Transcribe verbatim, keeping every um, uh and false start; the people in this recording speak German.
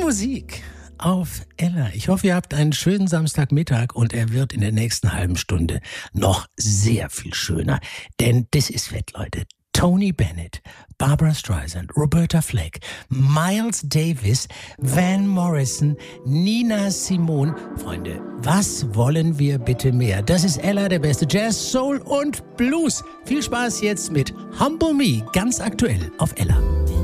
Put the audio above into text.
Musik auf Ella. Ich hoffe, ihr habt einen schönen Samstagmittag und er wird in der nächsten halben Stunde noch sehr viel schöner. Denn das ist fett, Leute. Tony Bennett, Barbra Streisand, Roberta Fleck, Miles Davis, Van Morrison, Nina Simone. Freunde, was wollen wir bitte mehr? Das ist Ella, der beste Jazz, Soul und Blues. Viel Spaß jetzt mit Humble Me, ganz aktuell auf Ella.